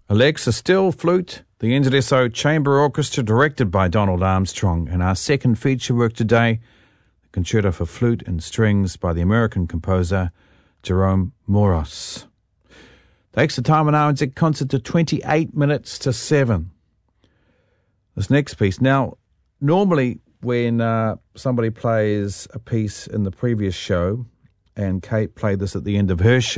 Alexa Still, flute, the NZSO Chamber Orchestra directed by Donald Armstrong. And our second feature work today, the Concerto for Flute and Strings by the American composer Jerome Moross. Takes the time on RNZ concert to 28 minutes to 7. This next piece. Now, normally when somebody plays a piece in the previous show, and Kate played this at the end of her show,